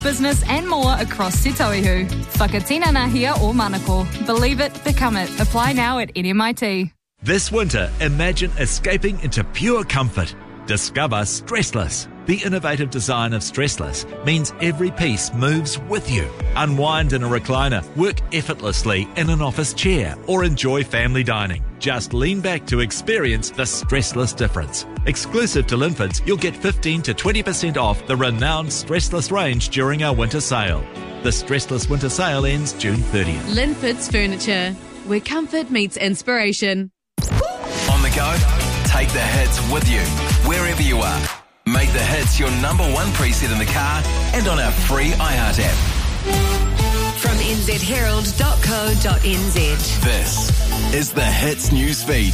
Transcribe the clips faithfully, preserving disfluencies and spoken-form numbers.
business and more across Te Tauihu. Whakatinanahia or Manako. Believe it, become it. Apply now at N M I T. This winter, imagine escaping into pure comfort. Discover Stressless. The innovative design of Stressless means every piece moves with you. Unwind in a recliner, work effortlessly in an office chair, or enjoy family dining. Just lean back to experience the Stressless difference. Exclusive to Linfords, you'll get fifteen to twenty percent off the renowned Stressless range during our winter sale. The Stressless winter sale ends June thirtieth. Linfords Furniture, where comfort meets inspiration. On the go, take the hits with you, wherever you are. Make the hits your number one preset in the car and on our free iHeart app. From n z herald dot co dot n z. This is the Hits News Feed.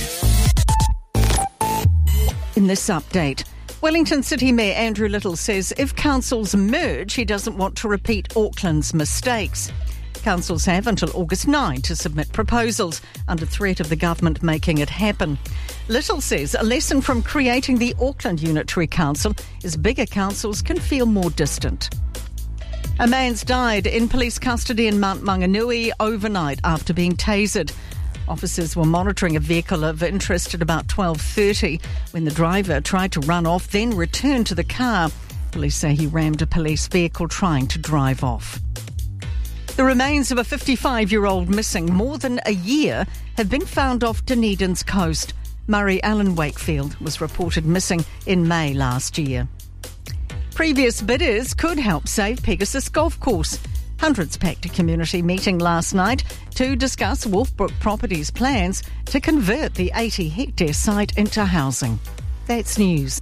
In this update, Wellington City Mayor Andrew Little says if councils merge, he doesn't want to repeat Auckland's mistakes. Councils have until August ninth to submit proposals under threat of the government making it happen. Little says a lesson from creating the Auckland Unitary Council is bigger councils can feel more distant. A man's died in police custody in Mount Maunganui overnight after being tasered. Officers were monitoring a vehicle of interest at about twelve thirty when the driver tried to run off, then returned to the car. Police say he rammed a police vehicle trying to drive off. The remains of a fifty-five-year-old missing more than a year have been found off Dunedin's coast. Murray Allen Wakefield was reported missing in May last year. Previous bidders could help save Pegasus Golf Course. Hundreds packed a community meeting last night to discuss Wolfbrook Properties' plans to convert the eighty-hectare site into housing. That's news.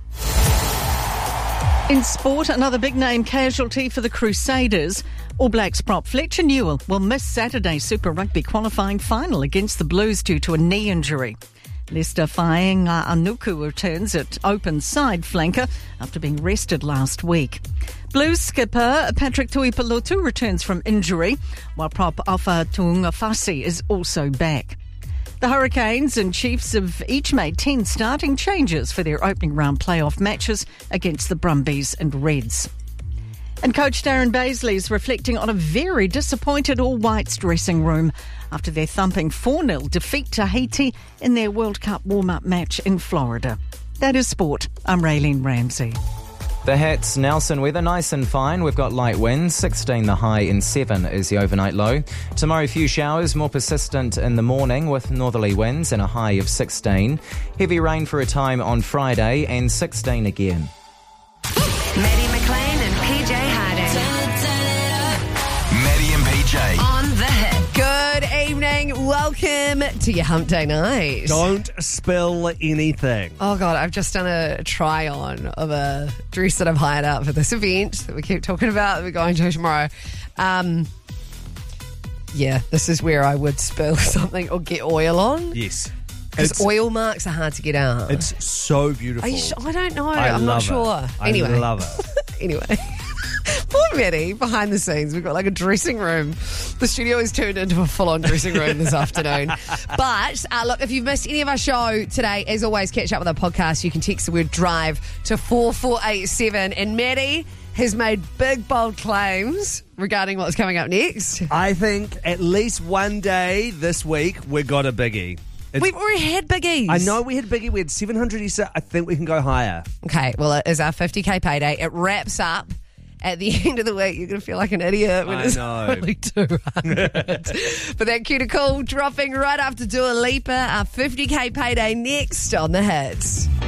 In sport, another big-name casualty for the Crusaders. All Blacks prop Fletcher Newell will miss Saturday's Super Rugby qualifying final against the Blues due to a knee injury. Leicester Fainga Anuku returns at open side flanker after being rested last week. Blues skipper Patrick Tuipulotu returns from injury, while prop Afa Tuungafasi is also back. The Hurricanes and Chiefs have each made ten starting changes for their opening round playoff matches against the Brumbies and Reds. And coach Darren Baisley is reflecting on a very disappointed All Whites dressing room after their thumping four nil defeat to Haiti in their World Cup warm-up match in Florida. That is sport. I'm Raylene Ramsey. The Hits, Nelson weather, nice and fine. We've got light winds, sixteen the high and seven is the overnight low. Tomorrow, few showers, more persistent in the morning with northerly winds and a high of sixteen. Heavy rain for a time on Friday and sixteen again. Maddie McLean and P J Harding. Maddie and P J. On the Hit. Good evening. Welcome to your hump day night. Don't spill anything. Oh, God, I've just done a try-on of a dress that I've hired out for this event that we keep talking about that we're going to tomorrow. Um, yeah, this is where I would spill something or get oil on. Yes. Because oil marks are hard to get out. It's so beautiful. Are you sure? I don't know. I I'm love not sure. It. I Anyway. love it. Anyway. Poor Maddie, behind the scenes. We've got like a dressing room. The studio is turned into a full-on dressing room this afternoon. But, uh, look, if you've missed any of our show today, as always, catch up with our podcast. You can text the word drive to four four eight seven. And Maddie has made big, bold claims regarding what's coming up next. I think at least one day this week we've got a biggie. It's, We've already had biggies. I know we had biggie. We had seven hundred. I think we can go higher. Okay, well, it is our fifty K payday. It wraps up at the end of the week. You're going to feel like an idiot when I it's know. only two hundred. But that cue to call dropping right after Dua Lipa. Our fifty K payday next on the Hits.